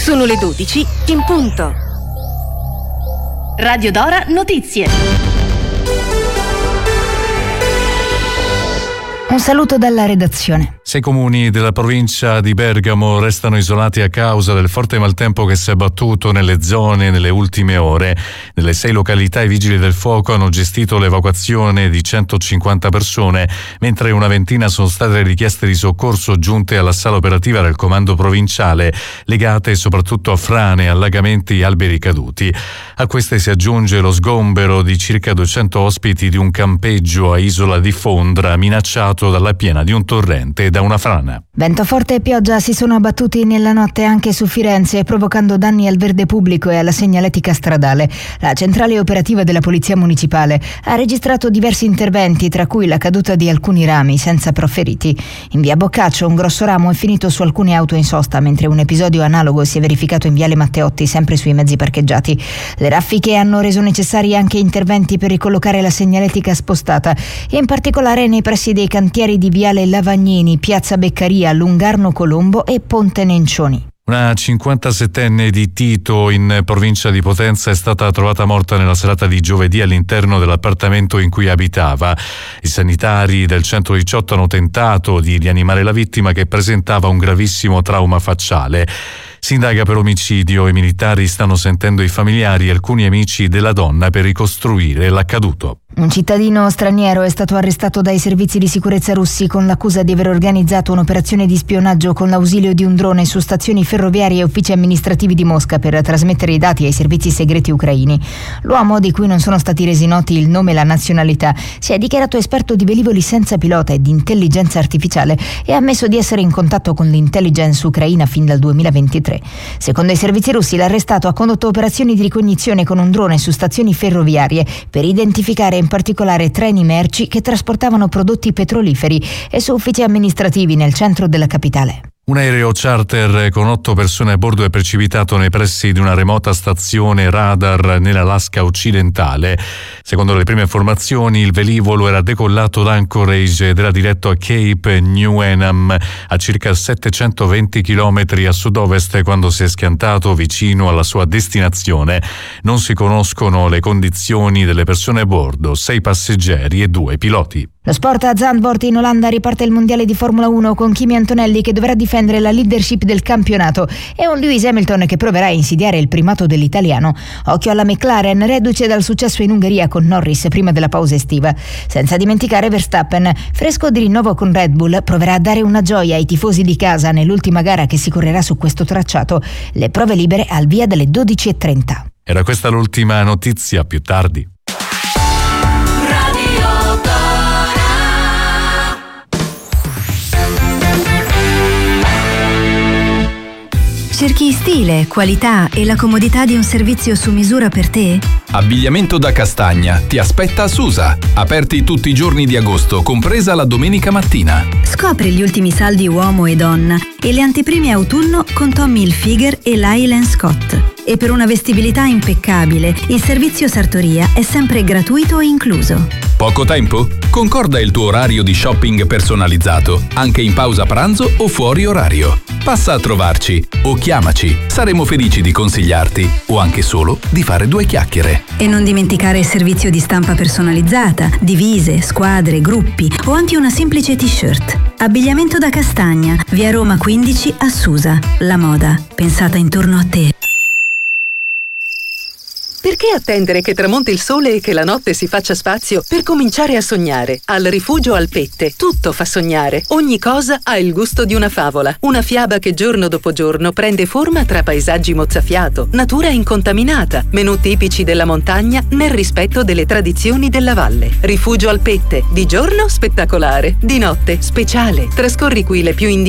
Sono le 12 in punto. Radio Dora Notizie. Un saluto dalla redazione. 6 comuni della provincia di Bergamo restano isolati a causa del forte maltempo che si è abbattuto nelle zone nelle ultime ore. Nelle 6 località i vigili del fuoco hanno gestito l'evacuazione di 150 persone, mentre una ventina sono state richieste di soccorso giunte alla sala operativa del comando provinciale, legate soprattutto a frane, allagamenti e alberi caduti. A queste si aggiunge lo sgombero di circa 200 ospiti di un campeggio a Isola di Fondra, minacciato dalla piena di un torrente e da una frana. Vento forte e pioggia si sono abbattuti nella notte anche su Firenze, provocando danni al verde pubblico e alla segnaletica stradale. La centrale operativa della Polizia Municipale ha registrato diversi interventi, tra cui la caduta di alcuni rami, senza però feriti. In via Boccaccio un grosso ramo è finito su alcune auto in sosta, mentre un episodio analogo si è verificato in viale Matteotti, sempre sui mezzi parcheggiati. Le raffiche hanno reso necessari anche interventi per ricollocare la segnaletica spostata, in particolare nei pressi dei cantieri di viale Lavagnini, Piazza Beccaria, Lungarno Colombo e Ponte Nencioni. Una 57enne di Tito, in provincia di Potenza, è stata trovata morta nella serata di giovedì all'interno dell'appartamento in cui abitava. I sanitari del 118 hanno tentato di rianimare la vittima, che presentava un gravissimo trauma facciale. Si indaga per omicidio. I militari stanno sentendo i familiari e alcuni amici della donna per ricostruire l'accaduto. Un cittadino straniero è stato arrestato dai servizi di sicurezza russi con l'accusa di aver organizzato un'operazione di spionaggio con l'ausilio di un drone su stazioni ferroviarie e uffici amministrativi di Mosca per trasmettere i dati ai servizi segreti ucraini. L'uomo, di cui non sono stati resi noti il nome e la nazionalità, si è dichiarato esperto di velivoli senza pilota e di intelligenza artificiale e ha ammesso di essere in contatto con l'intelligence ucraina fin dal 2023. Secondo i servizi russi, l'arrestato ha condotto operazioni di ricognizione con un drone su stazioni ferroviarie per identificare in particolare treni merci che trasportavano prodotti petroliferi e su uffici amministrativi nel centro della capitale. Un aereo charter con 8 persone a bordo è precipitato nei pressi di una remota stazione radar nell'Alaska occidentale. Secondo le prime informazioni, il velivolo era decollato da Anchorage ed era diretto a Cape Newham, a circa 720 km a sud-ovest, quando si è schiantato vicino alla sua destinazione. Non si conoscono le condizioni delle persone a bordo, 6 passeggeri e 2 piloti. Lo sport a Zandvoort in Olanda riparte il mondiale di Formula 1 con Kimi Antonelli che dovrà difendere la leadership del campionato e un Lewis Hamilton che proverà a insidiare il primato dell'italiano. Occhio alla McLaren, reduce dal successo in Ungheria con Norris prima della pausa estiva. Senza dimenticare Verstappen, fresco di rinnovo con Red Bull, proverà a dare una gioia ai tifosi di casa nell'ultima gara che si correrà su questo tracciato. Le prove libere al via delle 12:30. Era questa l'ultima notizia, più tardi. Cerchi stile, qualità e la comodità di un servizio su misura per te? Abbigliamento da Castagna ti aspetta a Susa. Aperti tutti i giorni di agosto, compresa la domenica mattina. Scopri gli ultimi saldi uomo e donna e le anteprime autunno con Tommy Hilfiger e Lyle & Scott. E per una vestibilità impeccabile, il servizio sartoria è sempre gratuito e incluso. Poco tempo? Concorda il tuo orario di shopping personalizzato, anche in pausa pranzo o fuori orario. Passa a trovarci o chiamaci. Saremo felici di consigliarti o anche solo di fare 2 chiacchiere. E non dimenticare il servizio di stampa personalizzata, divise, squadre, gruppi o anche una semplice t-shirt. Abbigliamento da Castagna, via Roma 15 a Susa. La moda pensata intorno a te. Perché attendere che tramonti il sole e che la notte si faccia spazio per cominciare a sognare? Al Rifugio Alpette tutto fa sognare. Ogni cosa ha il gusto di una favola. Una fiaba che giorno dopo giorno prende forma tra paesaggi mozzafiato, natura incontaminata, menù tipici della montagna nel rispetto delle tradizioni della valle. Rifugio Alpette. Di giorno spettacolare, di notte speciale. Trascorri qui le più